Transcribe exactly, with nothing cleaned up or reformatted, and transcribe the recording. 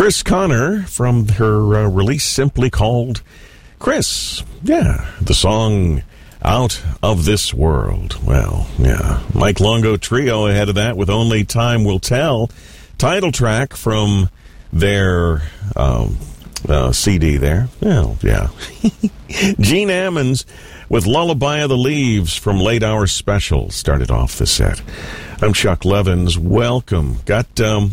Chris Connor from her uh, release simply called Chris. Yeah, the song Out of This World. Well, yeah. Mike Longo Trio ahead of that with Only Time Will Tell. Title track from their um, uh, C D there. Well, yeah. Gene Ammons with Lullaby of the Leaves from Late Hour Special started off the set. I'm Chuck Levins. Welcome. Got um,